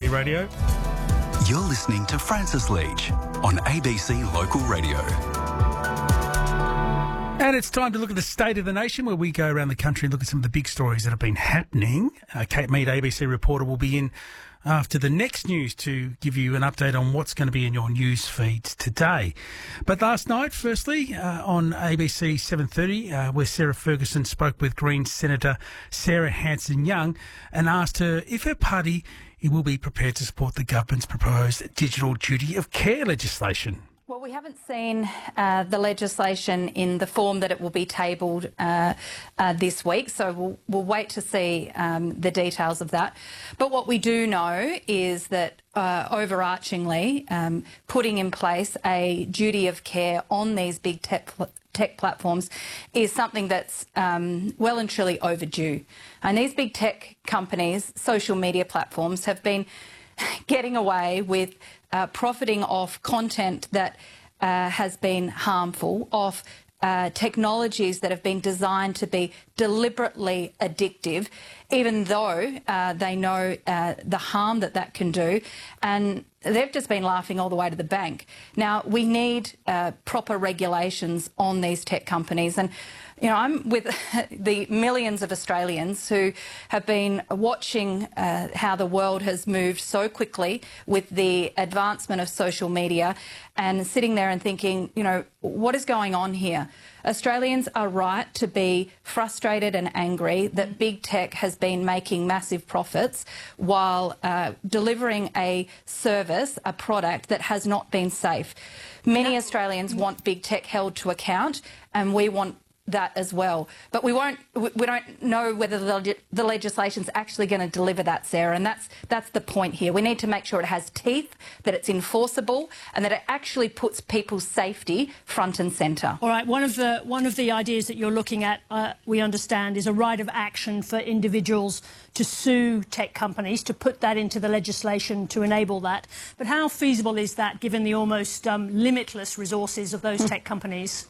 Community Radio. You're listening to Francis Leach on ABC Local Radio. And it's time to look at the state of the nation, where we go around the country and look at some of the big stories that have been happening. Kate Mead, ABC reporter, will be in after the next news to give you an update on what's going to be in your news feeds today. But last night, firstly, on ABC 7:30, where Sarah Ferguson spoke with Greens Senator Sarah Hanson-Young and asked her if her party will be prepared to support the government's proposed digital duty of care legislation. Well, we haven't seen the legislation in the form that it will be tabled this week, so we'll wait to see the details of that. But what we do know is that overarchingly, putting in place a duty of care on these big tech platforms is something that's well and truly overdue. And these big tech companies, social media platforms, have been getting away with profiting off content that has been harmful, off technologies that have been designed to be deliberately addictive, even though they know the harm that can do. And they've just been laughing all the way to the bank. Now, we need proper regulations on these tech companies. And you know, I'm with the millions of Australians who have been watching how the world has moved so quickly with the advancement of social media, and sitting there and thinking, you know, what is going on here? Australians are right to be frustrated and angry that big tech has been making massive profits while delivering a service, a product that has not been safe. Many Australians want big tech held to account, and we want that as well. But we don't know whether the legislation's actually going to deliver that, Sarah, and that's the point here. We need to make sure it has teeth, that it's enforceable, and that it actually puts people's safety front and centre. All right, one of the ideas that you're looking at, we understand, is a right of action for individuals to sue tech companies, to put that into the legislation to enable that. But how feasible is that, given the almost limitless resources of those tech companies?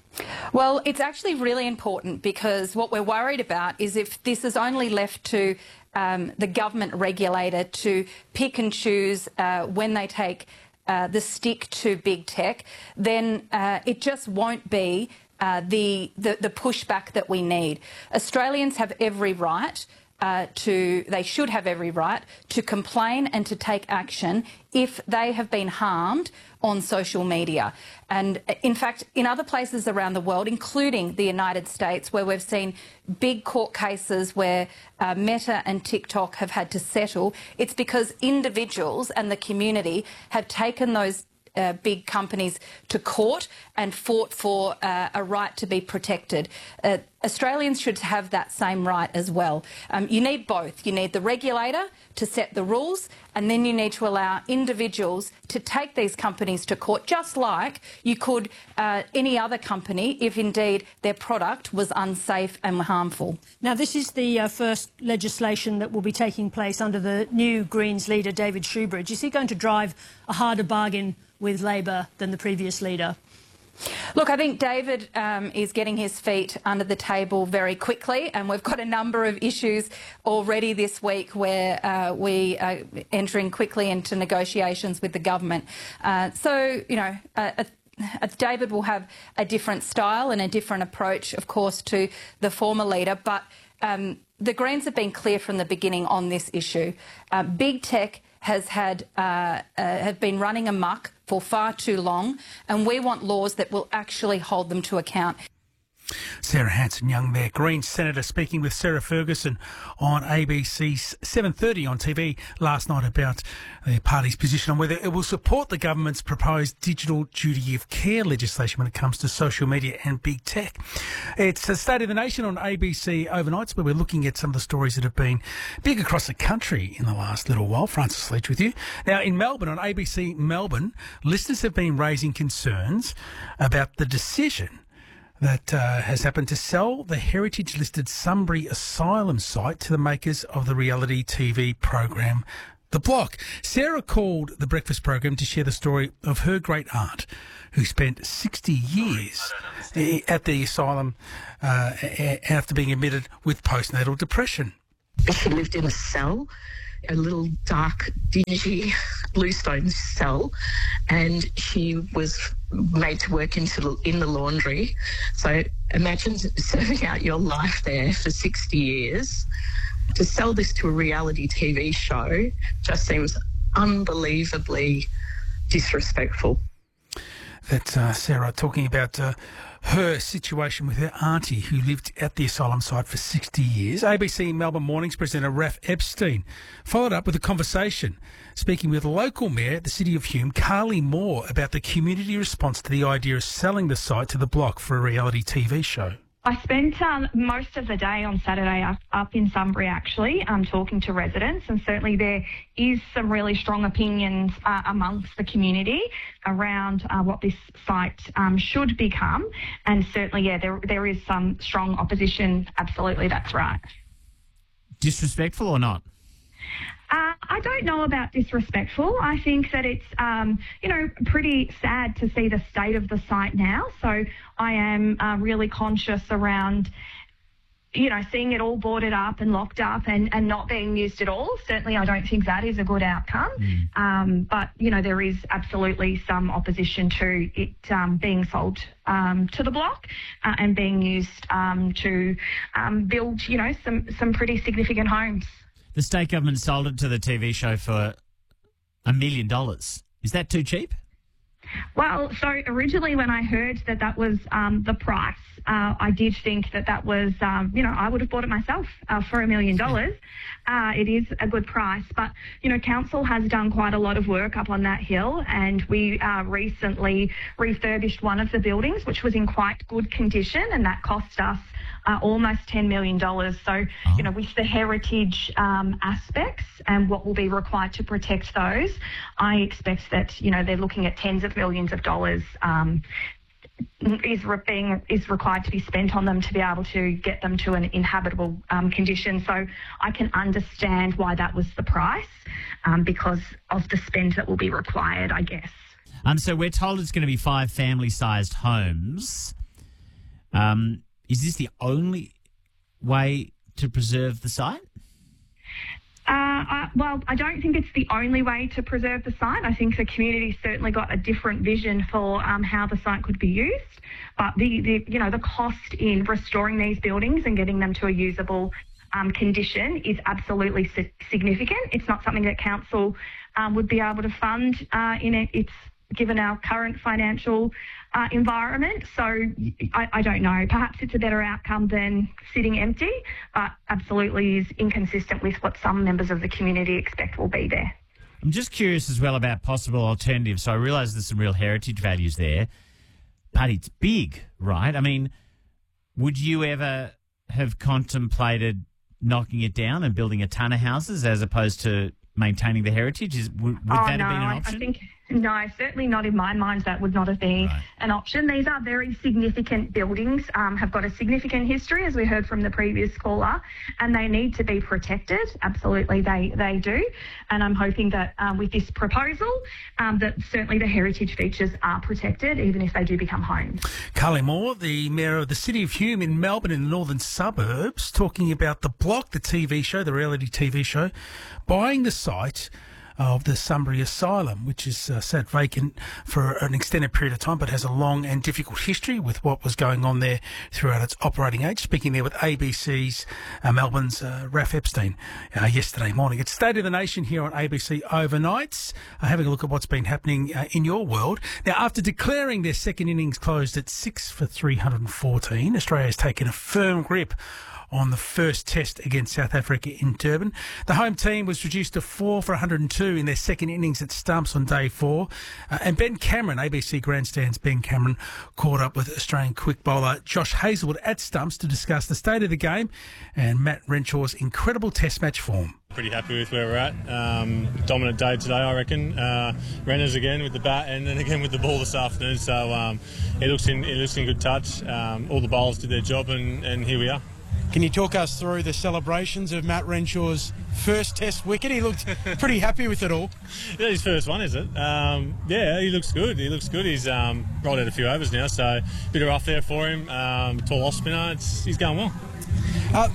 Well, it's actually really important, because what we're worried about is if this is only left to the government regulator to pick and choose when they take the stick to big tech, then it just won't be the pushback that we need. Australians have every right they should have every right to complain and to take action if they have been harmed on social media. And in fact, in other places around the world, including the United States, where we've seen big court cases where Meta and TikTok have had to settle, it's because individuals and the community have taken those big companies to court and fought for a right to be protected. Australians should have that same right as well. You need both. You need the regulator to set the rules, and then you need to allow individuals to take these companies to court, just like you could any other company if indeed their product was unsafe and harmful. Now, this is the first legislation that will be taking place under the new Greens leader, David Shoebridge. Is he going to drive a harder bargain with Labor than the previous leader? Look, I think David is getting his feet under the table very quickly, and we've got a number of issues already this week where we are entering quickly into negotiations with the government. So, you know, David will have a different style and a different approach, of course, to the former leader, but the Greens have been clear from the beginning on this issue. Big tech have been running amok for far too long, and we want laws that will actually hold them to account. Sarah Hanson-Young there, Greens Senator, speaking with Sarah Ferguson on ABC 7:30 on TV last night about the party's position on whether it will support the government's proposed digital duty of care legislation when it comes to social media and big tech. It's the State of the Nation on ABC Overnights, where we're looking at some of the stories that have been big across the country in the last little while. Francis Leach with you. Now, in Melbourne, on ABC Melbourne, listeners have been raising concerns about the decision that has happened to sell the heritage-listed Sunbury Asylum site to the makers of the reality TV program The Block. Sarah called the breakfast program to share the story of her great-aunt, who spent 60 years at the asylum after being admitted with postnatal depression. She lived in a cell a little dark, dingy bluestone cell, and she was made to work in the laundry. So imagine serving out your life there for 60 years. To sell this to a reality TV show just seems unbelievably disrespectful. That's Sarah talking about her situation with her auntie who lived at the asylum site for 60 years. ABC Melbourne Mornings presenter Raph Epstein followed up with a conversation speaking with local mayor at the City of Hume, Carly Moore, about the community response to the idea of selling the site to the block for a reality TV show. I spent most of the day on Saturday up in Sunbury, actually, talking to residents, and certainly there is some really strong opinions amongst the community around what this site should become, and certainly, there is some strong opposition. Absolutely, that's right. Disrespectful or not? I don't know about disrespectful. I think that it's, pretty sad to see the state of the site now. So I am really conscious around, seeing it all boarded up and locked up and not being used at all. Certainly I don't think that is a good outcome. But, there is absolutely some opposition to it being sold to the block and being used to build, some pretty significant homes. The state government sold it to the TV show for $1 million. Is that too cheap? Well, so originally when I heard that was the price, I did think that was, I would have bought it myself for $1 million. It is a good price, but, council has done quite a lot of work up on that hill, and we recently refurbished one of the buildings, which was in quite good condition, and that cost us almost $10 million. So, with the heritage aspects and what will be required to protect those, I expect that, they're looking at tens of millions of dollars is required to be spent on them to be able to get them to an inhabitable condition. So I can understand why that was the price because of the spend that will be required, I guess. So we're told it's going to be 5 family-sized homes. Is this the only way to preserve the site? Well, I don't think it's the only way to preserve the site. I think the community certainly got a different vision for how the site could be used. But the cost in restoring these buildings and getting them to a usable condition is absolutely significant. It's not something that council would be able to fund it's given our current financial environment. So I don't know. Perhaps it's a better outcome than sitting empty, but absolutely is inconsistent with what some members of the community expect will be there. I'm just curious as well about possible alternatives. So I realise there's some real heritage values there, but it's big, right? I mean, would you ever have contemplated knocking it down and building a ton of houses as opposed to maintaining the heritage? Would that have been an option? No, certainly not in my mind. That would not have been an option. These are very significant buildings, have got a significant history, as we heard from the previous caller, and they need to be protected. Absolutely, they do. And I'm hoping that with this proposal, that certainly the heritage features are protected, even if they do become homes. Carly Moore, the Mayor of the City of Hume in Melbourne in the northern suburbs, talking about The Block, the TV show, the reality TV show, buying the site of the Sunbury Asylum, which is sat vacant for an extended period of time, but has a long and difficult history with what was going on there throughout its operating age. Speaking there with ABC's Melbourne's Raph Epstein yesterday morning. It's State of the Nation here on ABC Overnights, having a look at what's been happening in your world. Now, after declaring their second innings closed at 6 for 314, Australia has taken a firm grip on the first test against South Africa in Durban. The home team was reduced to 4 for 102 in their second innings at stumps on day 4. And Ben Cameron, ABC Grandstand's Ben Cameron, caught up with Australian quick bowler Josh Hazlewood at stumps to discuss the state of the game and Matt Renshaw's incredible test match form. Pretty happy with where we're at. Dominant day today, I reckon. Renners again with the bat and then again with the ball this afternoon. So it looks in good touch. All the bowlers did their job and here we are. Can you talk us through the celebrations of Matt Renshaw's first test wicket? He looked pretty happy with it all. Yeah, his first one, is it? Yeah, he looks good. He's rolled out a few overs now, so a bit of rough there for him. Tall off spinner. He's going well.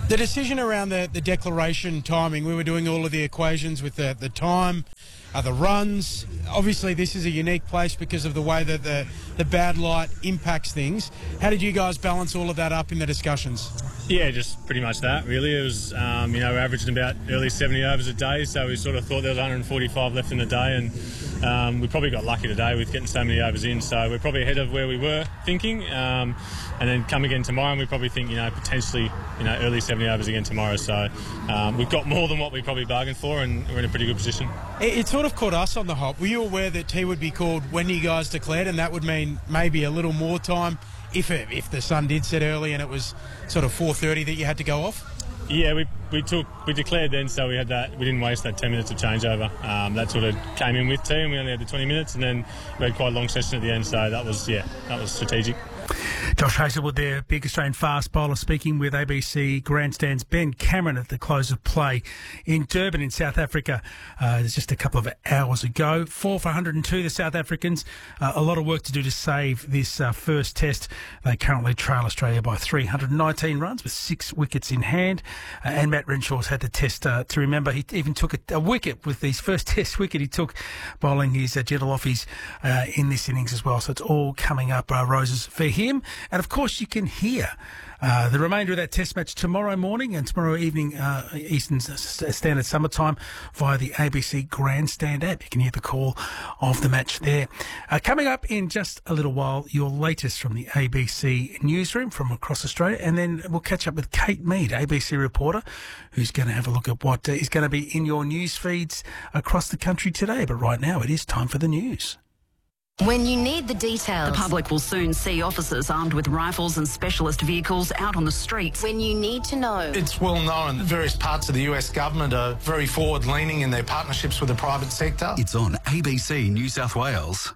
The decision around the declaration timing, we were doing all of the equations with the time, the runs. Obviously, this is a unique place because of the way that the bad light impacts things. How did you guys balance all of that up in the discussions? Yeah, just pretty much that, really. It was, we're averaging about early 70 overs a day, so we sort of thought there was 145 left in the day, and we probably got lucky today with getting so many overs in, so we're probably ahead of where we were thinking. And then come again tomorrow, and we probably think, potentially, early 70 overs again tomorrow. So we've got more than what we probably bargained for, and we're in a pretty good position. It sort of caught us on the hop. Were you aware that tea would be called when you guys declared, and that would mean maybe a little more time if the sun did set early and it was sort of 4:30 that you had to go off? Yeah, we declared then, so we had that. We didn't waste that 10 minutes of changeover. That sort of came in with tea, and we only had the 20 minutes, and then we had quite a long session at the end. So that was strategic. Josh Hazlewood there, big Australian fast bowler, speaking with ABC Grandstand's Ben Cameron at the close of play in Durban in South Africa. Just a couple of hours ago. 4 for 102, the South Africans. A lot of work to do to save this first test. They currently trail Australia by 319 runs with 6 wickets in hand. And Matt Renshaw's had the test to remember. He even took a wicket with his first test wicket. He took bowling his gentle offies in this innings as well. So it's all coming up roses for him. And of course, you can hear the remainder of that test match tomorrow morning and tomorrow evening, Eastern Standard Summertime, via the ABC Grandstand app. You can hear the call of the match there. Coming up in just a little while, your latest from the ABC newsroom from across Australia, and then we'll catch up with Kate Mead, ABC reporter, who's going to have a look at what is going to be in your news feeds across the country today. But right now, it is time for the news. When you need the details. The public will soon see officers armed with rifles and specialist vehicles out on the streets. When you need to know. It's well known that various parts of the US government are very forward-leaning in their partnerships with the private sector. It's on ABC New South Wales.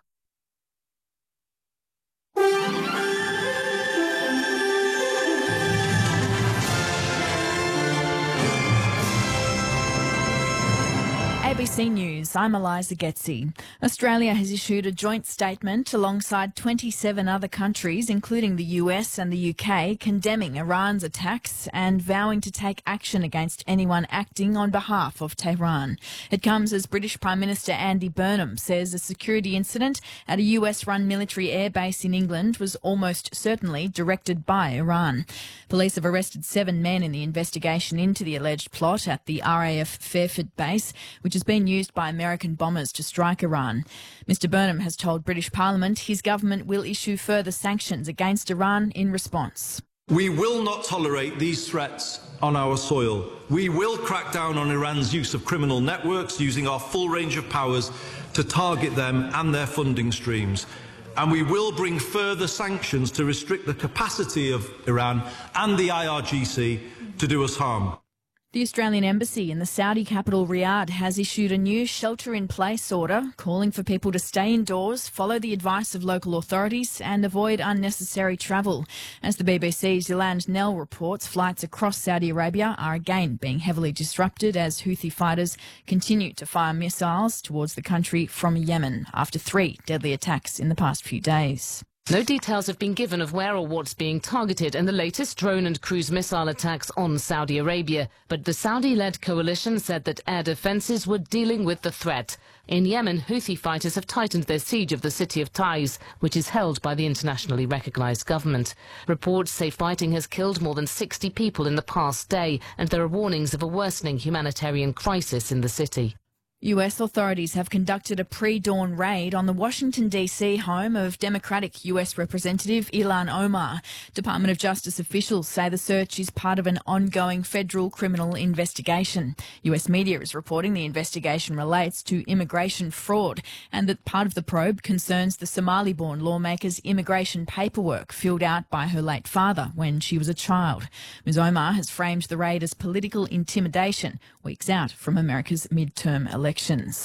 ABC News, I'm Eliza Getzi. Australia has issued a joint statement alongside 27 other countries, including the US and the UK, condemning Iran's attacks and vowing to take action against anyone acting on behalf of Tehran. It comes as British Prime Minister Andy Burnham says a security incident at a US-run military airbase in England was almost certainly directed by Iran. Police have arrested 7 men in the investigation into the alleged plot at the RAF Fairford base, which has been used by American bombers to strike Iran. Mr Burnham has told British Parliament his government will issue further sanctions against Iran in response. We will not tolerate these threats on our soil. We will crack down on Iran's use of criminal networks, using our full range of powers to target them and their funding streams. And we will bring further sanctions to restrict the capacity of Iran and the IRGC to do us harm. The Australian Embassy in the Saudi capital Riyadh has issued a new shelter-in-place order calling for people to stay indoors, follow the advice of local authorities and avoid unnecessary travel. As the BBC's Yolande Nell reports, flights across Saudi Arabia are again being heavily disrupted as Houthi fighters continue to fire missiles towards the country from Yemen after 3 deadly attacks in the past few days. No details have been given of where or what's being targeted in the latest drone and cruise missile attacks on Saudi Arabia, but the Saudi-led coalition said that air defences were dealing with the threat. In Yemen, Houthi fighters have tightened their siege of the city of Taiz, which is held by the internationally recognised government. Reports say fighting has killed more than 60 people in the past day, and there are warnings of a worsening humanitarian crisis in the city. US authorities have conducted a pre-dawn raid on the Washington, D.C. home of Democratic US Representative Ilhan Omar. Department of Justice officials say the search is part of an ongoing federal criminal investigation. US media is reporting the investigation relates to immigration fraud and that part of the probe concerns the Somali-born lawmaker's immigration paperwork filled out by her late father when she was a child. Ms. Omar has framed the raid as political intimidation, weeks out from America's midterm elections.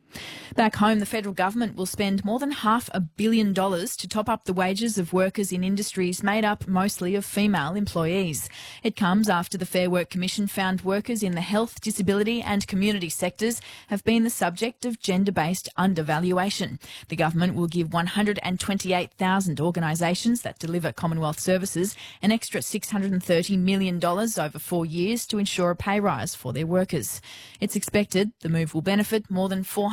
Back home, the federal government will spend more than $500 million to top up the wages of workers in industries made up mostly of female employees. It comes after the Fair Work Commission found workers in the health, disability and community sectors have been the subject of gender-based undervaluation. The government will give 128,000 organisations that deliver Commonwealth services an extra $630 million over 4 years to ensure a pay rise for their workers. It's expected the move will benefit more than